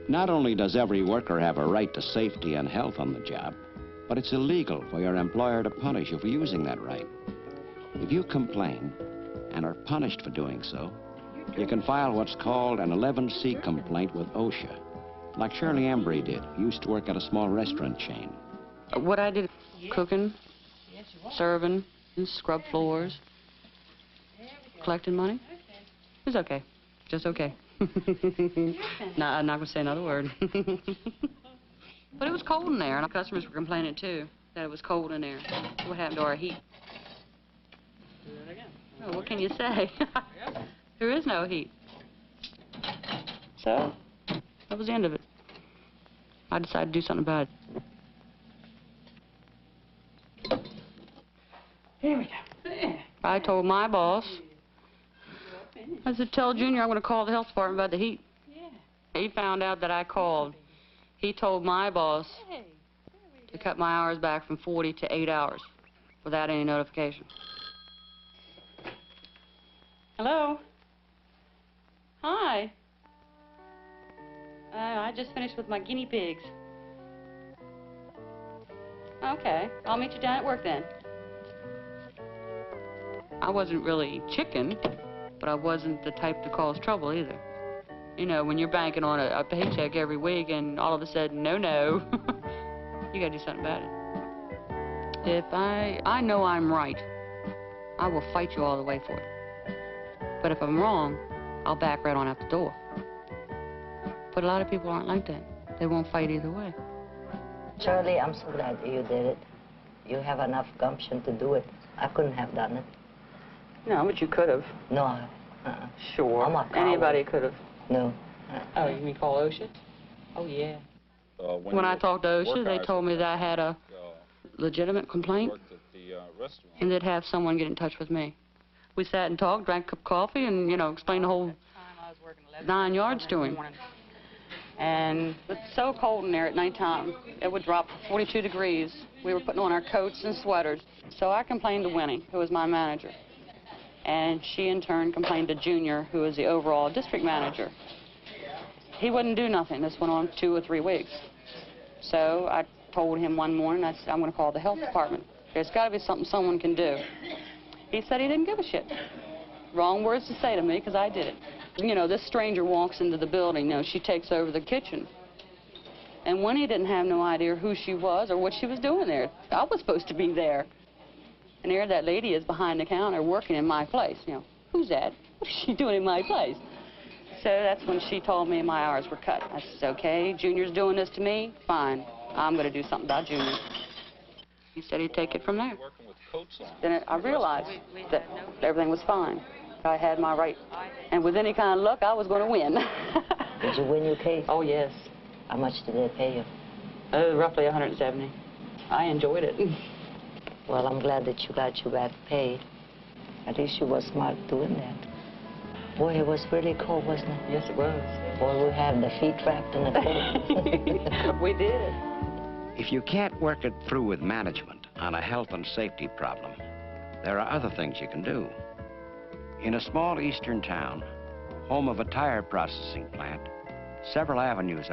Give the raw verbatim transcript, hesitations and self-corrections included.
Not only does every worker have a right to safety and health on the job, but it's illegal for your employer to punish you for using that right. If you complain and are punished for doing so, you can file what's called an eleven C complaint with OSHA, like Shirley Embry did, who used to work at a small restaurant chain. What I did, cooking, serving, scrub floors, collecting money, it was okay, just okay. No, I'm not going to say another word. But it was cold in there, and our customers were complaining, too, that it was cold in there. What happened to our heat? Do it again. Oh, what can you say? There is no heat. So, that was the end of it. I decided to do something about it. Here we go. I told my boss, I said, tell Junior I'm going to call the health department about the heat. He found out that I called. He told my boss to cut my hours back from forty to eight hours without any notification. Hello? Hi. Uh, I just finished with my guinea pigs. Okay, I'll meet you down at work then. I wasn't really chicken, but I wasn't the type to cause trouble either. You know, when you're banking on a, a paycheck every week and all of a sudden, no, no, you gotta do something about it. If I, I know I'm right, I will fight you all the way for it. But if I'm wrong, I'll back right on out the door. But a lot of people aren't like that. They won't fight either way. Shirley, I'm so glad you did it. You have enough gumption to do it. I couldn't have done it. No, but you could have. No, uh-uh. Sure. I'm a coward. Anybody could have. No. Oh, you mean call OSHA? Oh, yeah. Uh, when when I talked to OSHA, they told me that I had a uh, legitimate complaint, worked at the uh, restaurant. and they'd have someone get in touch with me. We sat and talked, drank a cup of coffee, and, you know, explained the whole nine yards to him. And it's so cold in there at nighttime. It would drop to forty-two degrees. We were putting on our coats and sweaters. So I complained to Winnie, who was my manager. And she, in turn, complained to Junior, who was the overall district manager. He wouldn't do nothing. This went on two or three weeks. So I told him one morning, I said, I'm going to call the health department. There's got to be something someone can do. He said he didn't give a shit. Wrong words to say to me, because I did it. You know, this stranger walks into the building, you know, she takes over the kitchen. And Winnie didn't have no idea who she was or what she was doing there. I was supposed to be there. And there that lady is behind the counter working in my place. You know, who's that? What is she doing in my place? So that's when she told me my hours were cut. I said, okay, Junior's doing this to me, fine. I'm going to do something about Junior. He said he'd take it from there. Then I realized that everything was fine. I had my right. And with any kind of luck, I was going to win. Did you win your case? Oh, yes. How much did they pay you? Uh, roughly one hundred seventy. I enjoyed it. Well, I'm glad that you got your back paid. At least you were smart doing that. Boy, it was really cold, wasn't it? Yes, it was. Boy, we have the feet trapped in the cold. We did. If you can't work it through with management on a health and safety problem, there are other things you can do. In a small eastern town, home of a tire processing plant, several avenues